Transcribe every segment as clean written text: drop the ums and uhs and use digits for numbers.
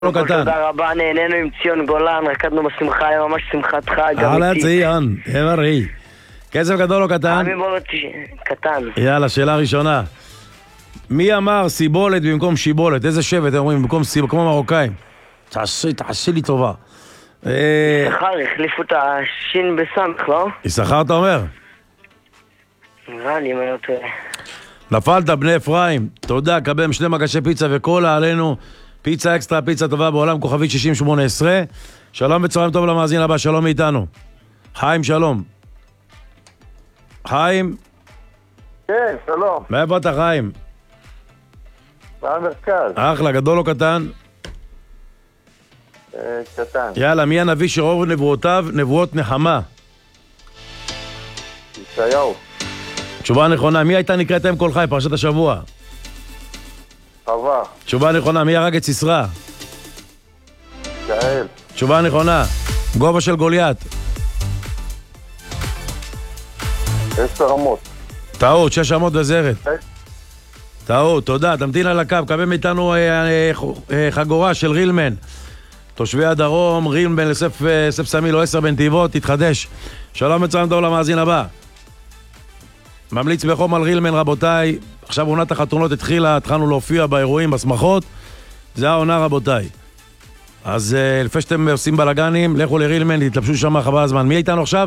לא קטן. תודה רבה, נהנינו עם ציון גולן, רקדנו בשמחה, היה ממש שמחת חג. אהלן ציון, אמרי. כסף גדול או קטן? קטן. יאללה, שאלה ראשונה. מי אמר סיבולת במקום שיבולת? איזה שבט, הם אומרים, במקום סיבולת, כמו מרוקאים. תעשי לי טובה. יששכר, החליפו את השין בסמך, לא? יששכר אתה אומר? נראה לי, מה יותר... נפלת בני אפרים, תודה, קבל 2 מגשי פיצה וקולה עלינו. פיצה אקסטרה, פיצה טובה בעולם, כוכבית 6018. שלום וצהריים טוב למאזין הבא, שלום מאיתנו. חיים, שלום. חיים? כן, שלום. מאיפה אתה חיים? מהמרכז. אחלה, גדול או קטן? קטן. יאללה, מי הנביא שרוב נבואותיו נבואות נחמה? ישעיהו. תשובה נכונה, מי הייתה נקראת אם כל חי, פרשת השבוע? חווה. תשובה נכונה, מי הרג את סיסרא? יעל. תשובה נכונה, גובה של גוליית. 10 אמות. טעות, 6 אמות וזרת. טעות, תודה, תמתין על הקו, קבל מאיתנו חגורה של רילמן. תושבי הדרום, רילמן לסף סמי, לא 10 בנתיבות, תתחדש. שלום וצהריים טוב למאזין הבא. ממליץ בחום על רילמן, רבותיי. עכשיו עונת החתונות התחילה, התחלנו להופיע באירועים, בשמחות. זה העונה, רבותיי. אז לפני שאתם עושים בלגנים, לכו לרילמן, תתלבשו שם חבל הזמן. מי איתנו עכשיו?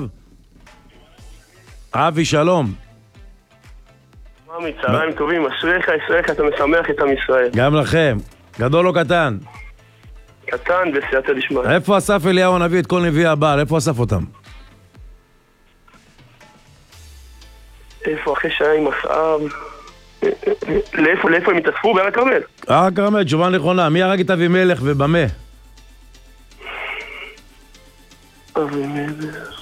אבי, שלום. ממי, צהריים טובים, אשריך, אתה משמח את עם ישראל. גם לכם. גדול או קטן? קטן בסייעתא דשמיא. איפה אסף אליהו הנביא את כל נביאי הבעל? איפה אסף אותם? איפה אחרי שהיה עם אחאב? לאיפה הם התאספו? בהר הכרמל. הר הכרמל, תשובה נכונה. מי הרג את אבימלך ובמה? אבימלך.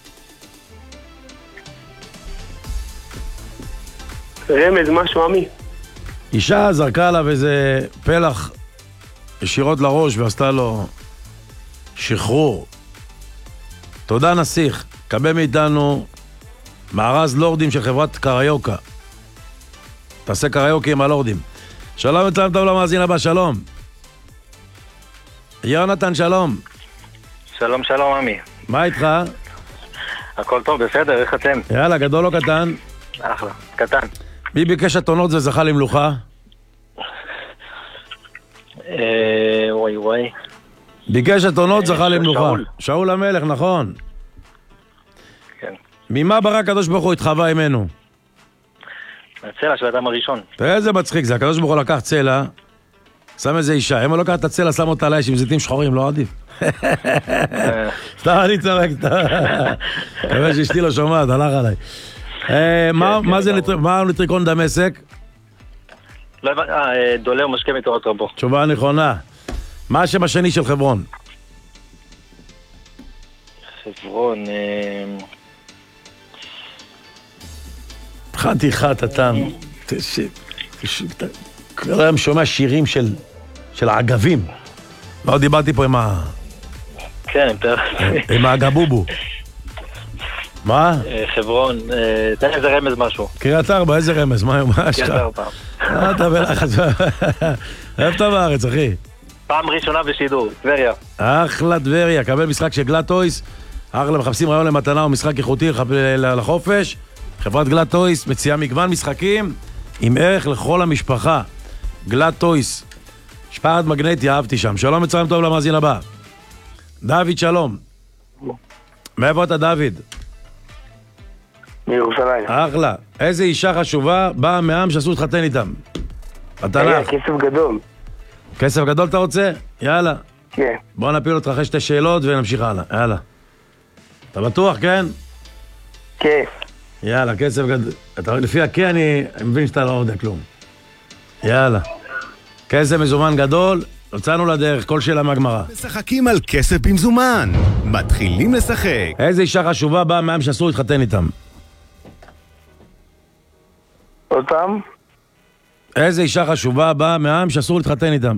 רמז, משהו עמי. אישה זרקה עליו איזה פלח ישירות לראש ועשתה לו שחרור. תודה נסיך, קבל מאיתנו מארז לורדים של חברת קריוקה. תעשה קריוקי עם הלורדים. שלום וצלם טוב למאזין הבא, שלום. יונתן, שלום. שלום, שלום עמי. מה איתך? הכל טוב, בסדר, איך אתם? יאללה, גדול או קטן? אחלה, קטן. מי ביקש אתונות וזכה למלוכה? וואי. ביקש אתונות זכה למלוכה. שאול. שאול המלך, נכון. כן. ממה ברא הקדוש ברוך הוא את חווה אמנו? הצלע של האדם הראשון. תראה איזה מצחיק זה, הקדוש ברוך הוא לקח צלע, שם איזה אישה, אם הוא לקח את הצלע, שם אותה עליי עם זיתים שחורים, לא עדיף. סתם אני צורק, מקווה שאשתי לא שומעת, הלך עליי. מה נטריקון דמשק? לא הבנתי, דולר משקה מתורת רבו. תשובה נכונה. מה השם השני של חברון? חברון... חתיכת הטעם. כל היום שומע שירים של העגבים. לא דיברתי פה כן, עם האגבובו. מה? חברון, תן איזה רמז משהו. קריית ארבע, איזה רמז? מה יש לך? קריית ארבע. אתה בלחץ. איפה אתה בארץ, אחי? פעם ראשונה בשידור, טבריה. אחלה טבריה, קבל משחק של גלאטויס. אחלה, מחפשים רעיון למתנה או משחק איכותי לחופש. חברת גלאטויס מציעה מגוון משחקים עם ערך לכל המשפחה. גלאטויס. משפחת מגנטי, אהבתי שם. שלום וצהריים טוב למאזין הבא. דוד, שלום. מאיפה אתה, דוד? מירושלים. אחלה. איזה אישה חשובה באה מהעם שעשו להתחתן איתם? התנ"ך. כסף גדול. כסף גדול אתה רוצה? יאללה. כן. בוא נפיל אותך אחרי 2 שאלות ונמשיך הלאה. יאללה. אתה בטוח, כן? כן. יאללה, כסף גדול. לפי הכי אני מבין שאתה לא יודע כלום. יאללה. כסף מזומן גדול, יצאנו לדרך, כל שאלה מהגמרא. משחקים על כסף במזומן. מתחילים לשחק. איזה אישה חשובה באה מהעם שעשו להתחתן איתם? אותם? איזה אישה חשובה באה מהעם שאסור להתחתן איתם?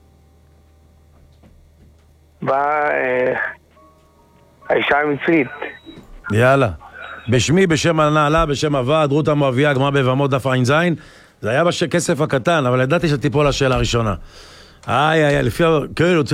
באה האישה המצרית. יאללה. בשמי, בשם הנעלה, בשם הוועד, רות המואביה, גמרא בבמות דף ע"ז. זה היה בכסף הקטן, אבל ידעתי שתיפול השאלה הראשונה. לפי... כן,